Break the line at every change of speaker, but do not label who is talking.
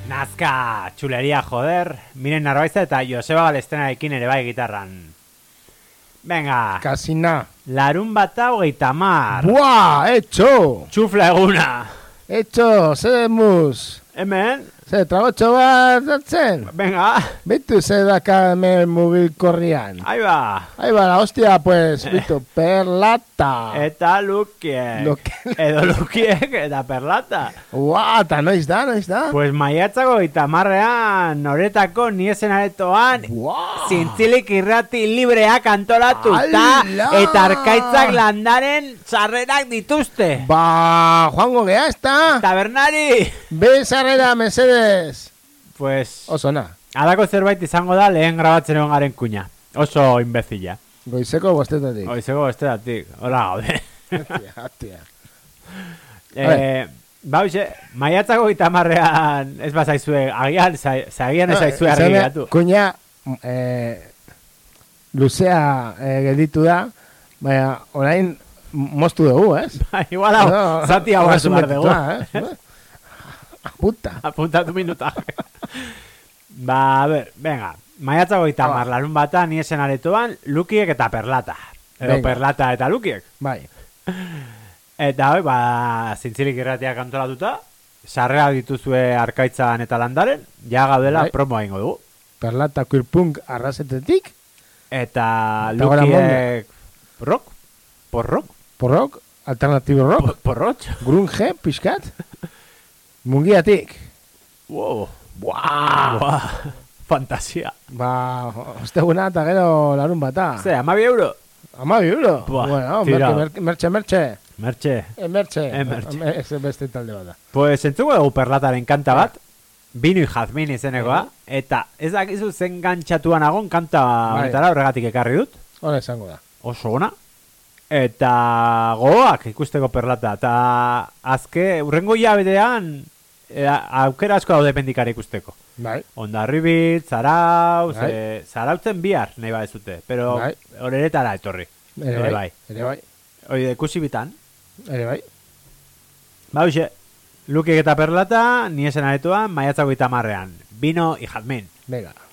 Nazka, txuleria, joder. Miren Narbaiza eta Joseba Balestenarekin ere bai gitarran. Venga.
Kasina.
Larun bata 30.
Buah, hecho.
Txufla eguna.
Hecho, zer mus.
Hemen.
Zer, tragotxo bat hartzen.
Venga.
Bitu zer daka hemen mugikorrian.
Ahí va.
Ahí va, la hostia, pues, bitu, perlata.
Eta lukiek. Edo lukiek eta perlata.
Ua, eta noiz da?
Pues maiatzako 30ean noretako niesen aretoan zintzilik irrati libreak antolatuta eta Arkaitzak landaren sarrerak dituzte.
Ba, joango geha, ezta?
Tabernari.
Be sarrera, mesedes.
Pues
oso na.
Halako zerbait izango da lehen grabatzen egon garen kuña. Oso imbezila.
Goizeko bostetatik.
Hola gaude.
Hatia.
Bauxe, maiatzako 30ean ez bazaizue, agian ez zaizue argiratu.
Kuña, luzea gelditu da, baina orain moztu dugu, ez?
Igual hau, zati hau azumar dugu. Apuntatu minutaje. Ba, a ver, venga. Maiatzako 30 larun bata niesen aretoan lukiek eta perlata. Edo perlata eta lukiek.
Bai.
Eta hoi, ba, zintzilik irratiak antolatuta, sarreak dituzue Arkaitzan eta landaren, ja gaudela promoa ingo dugu.
Perlata queerpunk arrasetetik.
Eta lukiek rock?
Porrock? Alternativo rock?
Porrotx?
Grunge, pixkat? Mungiatik.
Wow. Buah. Fantasia.
Ba, osteguna eta gero larun bata.
Ze, 12 euro?
12 euro?
Buah,
bueno, merche.
Merche.
Ez beste talde bat da.
Pues entzuko dugu perlataren kanta bat, Binu y Jazmin izenekoa, eta ez dakizu zen gantxatuan agon kanta honetara horregatik ekarri dut.
Hora esango da.
Oso ona. Eta gogoak ikusteko perlata. Eta azke, urrengo hilabetean aukera asko daude pendikara ikusteko.
Bai.
Hondarribit, Zarauz, Zarautzen bihar nahi badezute, pero horeretara etorri. Ere bai. Hoi ikusi bitan.
Ere bai.
Bauxe, lukiek eta perlata, niesen aretoan, maiatzako 30ean. Bino y Jazmin.
Venga.